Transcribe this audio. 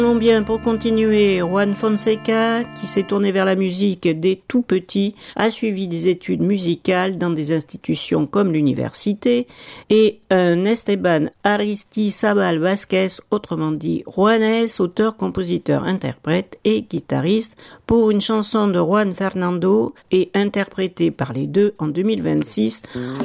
Bien, pour continuer, Juan Fonseca, qui s'est tourné vers la musique dès tout petit, a suivi des études musicales dans des institutions comme l'université, et un Esteban Aristizabal Vázquez, autrement dit Juanes, auteur, compositeur, interprète et guitariste, pour une chanson de Juan Fernando et interprétée par les deux en 2026.